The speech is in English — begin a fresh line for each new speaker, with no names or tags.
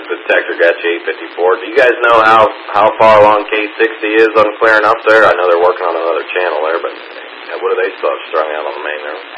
the detector got you 854. Do you guys know how far along K60 is on clearing up there? I know they're working on another channel there, but what do they still have strung out on the main there?